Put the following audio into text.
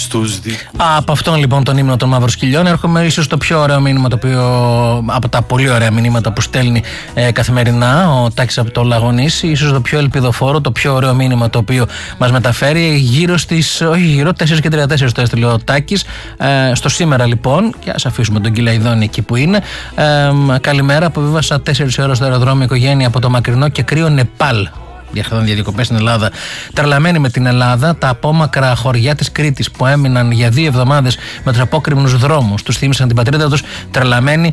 στους δικούς. Από αυτόν λοιπόν τον ύμνο των Μαύρων Σκυλιών έρχομαι ίσως το πιο ωραίο μήνυμα, το οποίο, από τα πολύ ωραία μηνύματα που στέλνει καθημερινά ο Τάκης από το Λαγονίσι, ίσως το πιο ελπιδοφόρο, το πιο ωραίο μήνυμα το οποίο μας μεταφέρει γύρω στις, όχι γύρω, 4:34 το έστειλε ο Τάκης, στο σήμερα λοιπόν, και ας αφήσουμε τον Κυλαϊδόνη εκεί που είναι. Καλημέρα, αποβίβασα 4 ώρες στο αεροδρόμιο οικογένεια από το μακρινό και κρύο Νεπάλ. Διαχθόνται διακοπές στην Ελλάδα. Τρελαμένοι με την Ελλάδα, τα απόμακρα χωριά της Κρήτης που έμειναν για 2 εβδομάδες με τους απόκρημνους δρόμους. Τους θύμισαν την πατρίδα τους, τρελαμένοι